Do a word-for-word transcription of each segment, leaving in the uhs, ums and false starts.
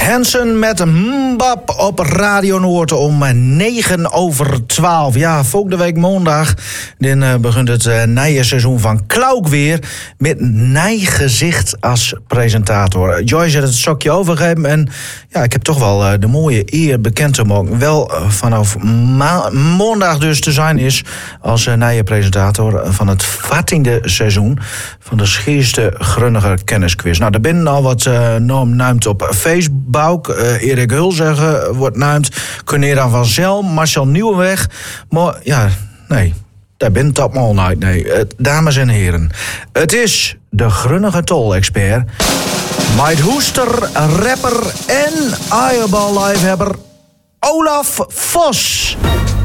Hansen met Mbap op Radio Noord om negen over twaalf. Ja, volgende week maandag dan uh, begint het uh, nieuwe seizoen van Klauk weer. Met nijgezicht als presentator. Joyce heeft het stokje overgegeven en ja, ik heb toch wel uh, de mooie eer bekend te maken. Wel uh, vanaf ma- maandag dus te zijn is als uh, nieuwe presentator van het veertiende seizoen van de schierste Grunnige Kennisquiz. Nou, er binnen al wat uh, naam nuimt op Facebook. Uh, Erik Hulzeggen wordt naamd. Cornelia van Zel, Marcel Nieuwenweg. Maar ja, nee, daar bent dat maar nooit. Nee, uh, dames en heren. Het is de Grunnige Tol-expert. Mike Hoester, rapper en eierbal-liefhebber Olaf Vos.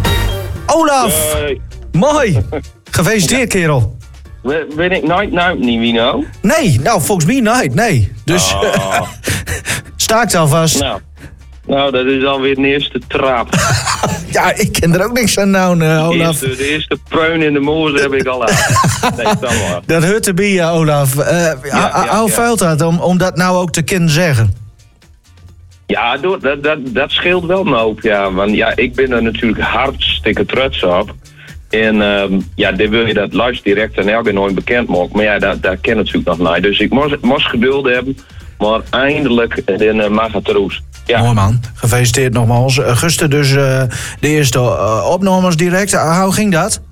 Olaf, hey. Mooi. Gefeliciteerd, kerel. Ben ik nooit nou niet wie nou? Nee, nou volgens mij nooit, nee. Dus oh. Staakt alvast. Nou, nou, dat is alweer de eerste trap. Ja, ik ken er ook niks aan nou, uh, Olaf. De eerste, de eerste preun in de moors heb ik al aan. Nee, dan maar. Dat hoort erbij, ja, Olaf. Uh, ja, ja, hoe ja. Vuilt dat om, om dat nou ook te kunnen zeggen? Ja, dat, dat, dat scheelt wel een hoop, ja. Want ja, ik ben er natuurlijk hartstikke trots op. En um, ja, dan wil je dat live direct en elke nooit bekend maken. Maar ja, dat, dat ken natuurlijk nog niet. Dus ik moest, moest geduld hebben. Maar eindelijk dan, uh, mag het roes. Ja. Mooi man, gefeliciteerd nogmaals. Gusten dus uh, de eerste uh, opnames direct. Uh, hoe ging dat?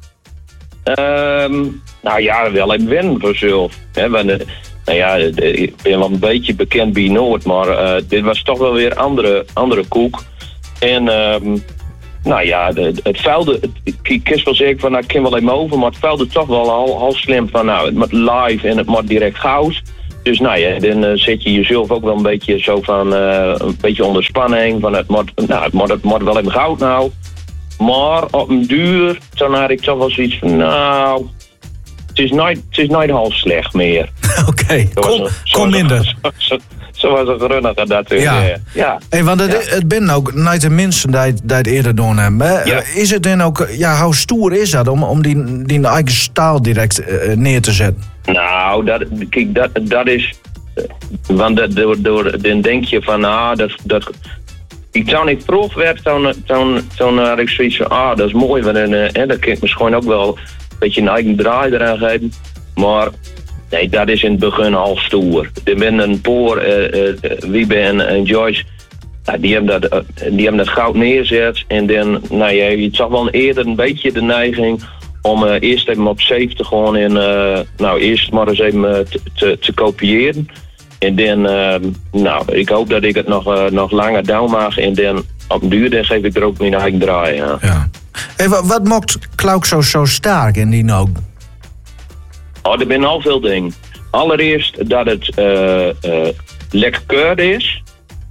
Um, nou ja, wel even wennen vanzelf. Hè, want, uh, nou ja, ik ben wel een beetje bekend bij Noord. Maar uh, dit was toch wel weer andere, andere koek. En... Um, Nou ja, het, het vuilde, ik kies wel zeker van, nou, ik ken wel even over, maar het vuilde toch wel al, al slim van, nou, het moet live en het moet direct goud. Dus nou ja, dan uh, zet je jezelf ook wel een beetje zo van, uh, een beetje onder spanning, van het moet, nou, het moet, het moet wel even goud nou. Maar op een duur, toen had ik toch wel zoiets van, nou, het is nooit, het is nooit half slecht meer. Oké, okay. kom, kom minder. Zo, zo, Zoals een Grunnige dat ja. ja. ja. Hey, want het, ja. het ben ook niet de minste die, die het eerder doen hebben. Ja. Is het dan ook, ja, hoe stoer is dat om, om die, die eigen staal direct uh, neer te zetten? Nou, dat, kijk, dat, dat is. Uh, want dat, door, door, dan denk je van, ah, dat. dat ik toen ik proef werd, toen, toen, toen had ik zoiets van, ah, dat is mooi. Want dan, uh, dan kan ik misschien ook wel een beetje een eigen draai eraan geven. Maar. Nee, dat is in het begin al stoer. Er zijn een paar, uh, uh, wie ben en Joyce, uh, die, hebben dat, uh, die hebben dat goud neerzet. En dan, nou ja, je zag wel eerder een beetje de neiging om uh, eerst even op safe te gaan en uh, nou, eerst maar eens even uh, te, te, te kopiëren. En dan, uh, nou, ik hoop dat ik het nog, uh, nog langer down mag. En dan op een duur dan geef ik er ook mijn eigen draai. Ja. Ja. Hey, wat, wat maakt Klauk zo, zo sterk in die ook? Oh, er zijn al veel dingen. Allereerst dat het uh, uh, lekker keur is.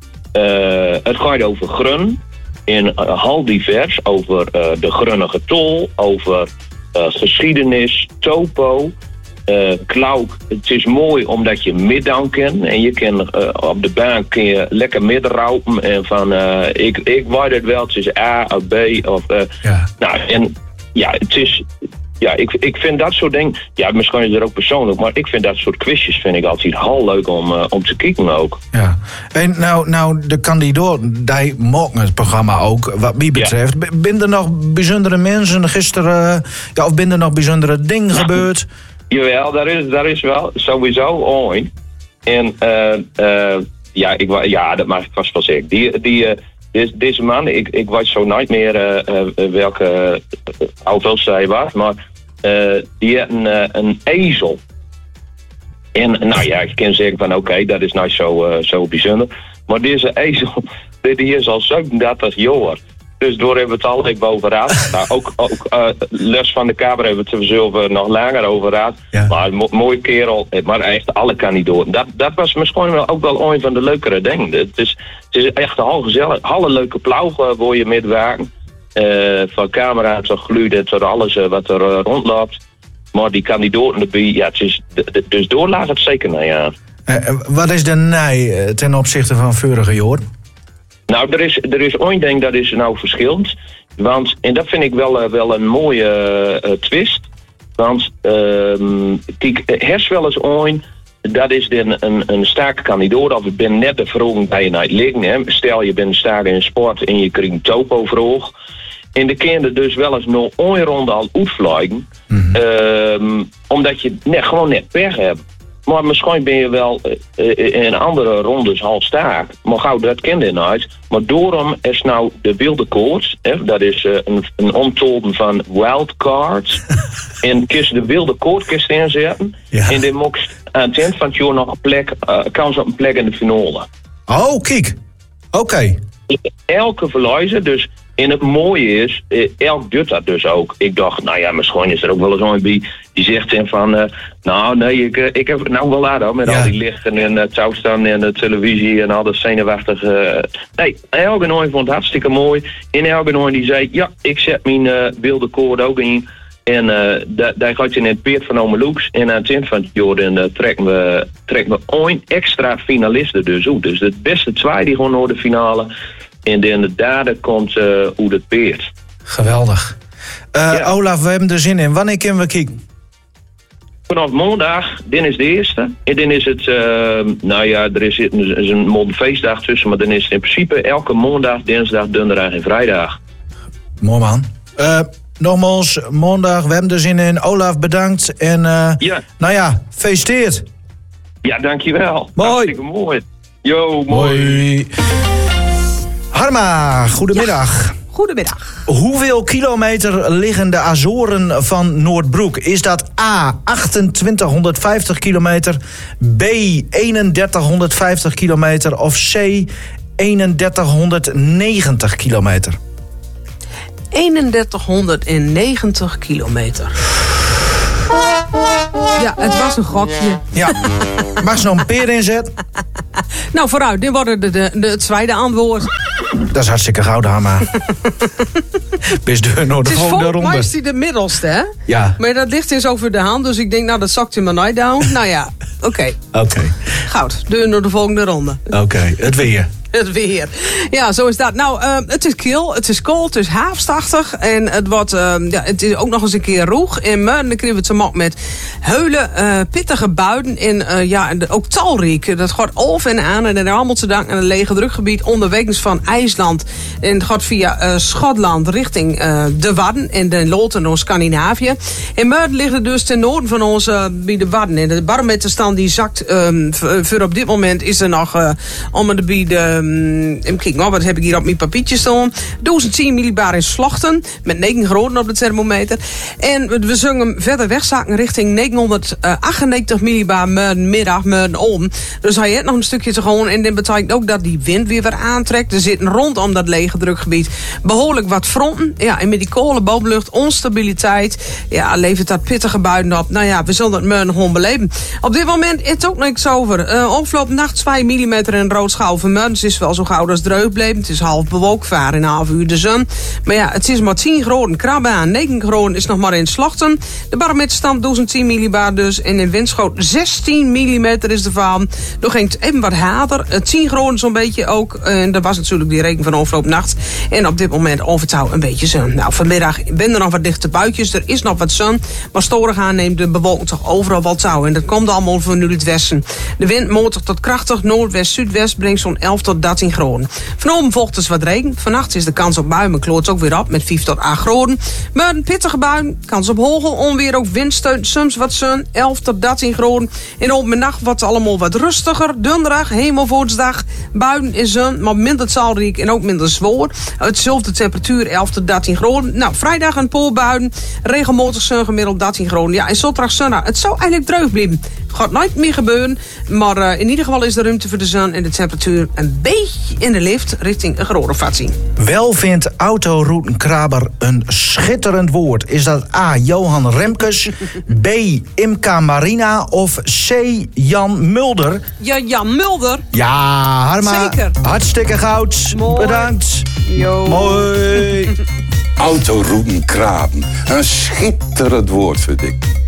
Uh, het gaat over grun. In uh, hal divers. Over uh, de Grunnige Tol. Over uh, geschiedenis. Topo. Uh, Klauk. Het is mooi omdat je middown kent. En je kan uh, op de baan kun je lekker middenraupen. En van uh, ik, ik weet het wel. Het is A of B. Of, uh, ja. Nou, en ja, het is... Ja, ik, ik vind dat soort dingen... Ja, misschien is het er ook persoonlijk... maar ik vind dat soort quizjes vind ik altijd heel leuk om, uh, om te kijken ook. Ja. En nou, nou de kandidaten, die maken het programma ook, wat mij betreft. Ja. Ben er nog bijzondere mensen gisteren... Ja, of ben er nog bijzondere dingen nou, gebeurd? Jawel, daar is, daar is wel sowieso ooit. En uh, uh, ja, ik, ja, dat mag ik vast wel zeggen. Die... die uh, Deze, deze man, ik, ik weet zo nooit meer uh, uh, welke uh, hoeveel zij was, maar uh, die had een, uh, een ezel. En nou ja, ik kan zeggen van oké, okay, dat is nou zo, uh, zo bijzonder. Maar deze ezel, die is al zevenendertig jaar. Dus door hebben we het al even over gehad. Nou, ook ook uh, Les van de Kamer hebben we het zelf nog langer over gehad. Ja. Maar een mo- mooie kerel, maar echt alle kandidaten. Dat, dat was misschien wel ook wel een van de leukere dingen. Het is, het is echt een heel gezellig, alle leuke ploegen uh, waar je mee werken. Uh, van camera tot geluiden tot alles uh, wat er uh, rondloopt. Maar die kandidaten erbij, ja, het is, d- d- dus door laat het zeker naar ja. Uh, wat is de nij ten opzichte van vorige jaar? Nou, er is, er is één ding dat is nou verschillend. Want, en dat vind ik wel, uh, wel een mooie uh, twist. Want, uh, kijk, er is wel eens één dat is dan een, een sterke kandidaat. Of ik ben net de vraag bij je naar het liggen. Hè. Stel je bent sterk in sport en je krijgt een topo vroeg. En de kinderen dus wel eens nog een ronde al uitvliegen. Mm-hmm. Um, omdat je net, gewoon net pech hebt. Maar misschien ben je wel uh, in andere rondes al sterk. Maar gauw dat kent je nooit. Maar daarom is nou de wilde koorts. Hè, dat is uh, een, een omtolden van wildcards. En kies de wilde koorts inzetten. Ja. En dan mocht aan het eind van het jaar nog een plek, uh, kans op een plek in de finale. Oh, kijk. Oké. Okay. Elke verliezer, dus. En het mooie is, elk doet dat dus ook. Ik dacht, nou ja, misschien is er ook wel eens iemand bij die zegt van, uh, nou nee, ik, ik heb het nou wel laat met ja. al die lichten en het toestaan en de televisie en al dat zenuwachtige. Uh, nee, elke nooit vond het hartstikke mooi. En elke nooit die zei, ja, ik zet mijn uh, wilde koord ook in. En uh, daar, daar gaat je in het peert van Omeloeks. En aan het eind van het jaar uh, trekken we, trekken we één extra finalisten dus uit. Dus de beste twee die gewoon naar de finale. En de derde komt uh, hoe het peert. Geweldig. Uh, ja. Olaf, we hebben er zin in. Wanneer kunnen we kijken? Vanaf maandag, dit is de eerste. En dan is het, uh, nou ja, er is, er is een mooie feestdag tussen. Maar dan is het in principe elke maandag, dinsdag, donderdag en vrijdag. Mooi man. Uh, nogmaals, maandag, we hebben er zin in. Olaf, bedankt. En uh, ja. nou ja, feesteert. Ja, dankjewel. Mooi. Hartstikke mooi. Yo, mooi. mooi. Harma, goedemiddag. Ja, goedemiddag. Hoeveel kilometer liggen de Azoren van Noordbroek? Is dat A, achtentwintighonderdvijftig kilometer, B, eenendertighonderdvijftig kilometer of C, eenendertighonderdnegentig kilometer? eenendertighonderdnegentig kilometer. Ja, het was een gokje. Ja. Mag ze nog een peer inzetten? Nou, vooruit. Dit wordt de, de, de, het tweede antwoord. Dat is hartstikke goud, Hamma. Best de nog de volgende ronde. Volgens mij is die de middelste, hè? Ja. Maar dat ligt eens over de hand. Dus ik denk, nou, dat zakt in mijn night down. Nou ja, oké. Okay. Oké. Okay. Goud. Deur naar de volgende ronde. Oké, okay. Het weer. Het weer. Ja, zo is dat. Nou, uh, het is kil, het is koud, het is haafstachtig. En het, wordt, uh, ja, het is ook nog eens een keer roeg. En dan krijgen we het te maken met heulen, uh, pittige buien. En uh, ja, ook talrijk. Dat gaat over en aan. En er allemaal te danken aan het lege drukgebied onderwegens van IJsland. En het gaat via uh, Schotland richting uh, de Wadden. En de Loten door Scandinavië. En Meuden ligt er dus ten noorden van ons uh, bij de Wadden. En de barometerstand die zakt. Um, voor op dit moment is er nog uh, om de bij de Um, kijk, nou, wat heb ik hier op mijn papiertje staan? duizend tien millibar in Slochten. Met negen graden op de thermometer. En we, we zingen verder wegzakken richting negenhonderdachtennegentig millibar middag, om. Dus hij heeft nog een stukje te gaan. En dat betekent ook dat die wind weer weer aantrekt. Er zitten rondom dat lege drukgebied behoorlijk wat fronten. Ja, en met die kolen bovenlucht, onstabiliteit. Ja, levert dat pittige buien op. Nou ja, we zullen het morgen gewoon beleven. Op dit moment is het ook niks over. Uh, afgelopen nacht twee millimeter in Roodschouw van Meudens is wel zo gauw als dreug bleef. Het is half bewolkt, vaar in een half uur de zon. Maar ja, het is maar tien graden krabben aan. negen graden is nog maar in Slochten. De barometerstand duizend tien millibar dus. En in Winschoot zestien millimeter is de val. Er ging even wat harder. tien graden zo'n beetje ook. En dat was natuurlijk die regen van afgelopen nacht. En op dit moment overtouw een beetje zon. Nou, vanmiddag ben er nog wat dichte buitjes. Er is nog wat zon. Maar storig aanneemt de bewolking toch overal wat touw. En dat komt allemaal van nu het westen. De wind motor tot krachtig. Noordwest-zuidwest brengt zo'n elf tot dertien graden. Vanavond volgt dus wat regen. Vannacht is de kans op buien, maar kloort ook weer op met vijf tot acht graden. Maar een pittige bui, kans op hagel, onweer, ook windsteun, soms wat zon, elf tot dertien graden. En op mijn nacht wordt het allemaal wat rustiger. Donderdag, hemelvoortsdag, buien en zon, maar minder talrijk en ook minder zwoer. Hetzelfde temperatuur, elf tot dertien graden. Nou, vrijdag een paar buien, regelmatig zon, gemiddeld dertien graden. Ja, en zondag zondag. Het zou eigenlijk dreug blijven. Het gaat nooit meer gebeuren, maar uh, in ieder geval is er ruimte voor de zon en de temperatuur een beetje in de lift richting een grote vatsie. Wel vindt autoroutenkraber een schitterend woord. Is dat A. Johan Remkes, B. Imka Marina of C. Jan Mulder? Ja, Jan Mulder. Ja, Harma. Zeker. Hartstikke goud. Mooi. Bedankt. Yo. Mooi. Autoroutenkraben. Een schitterend woord, vind ik.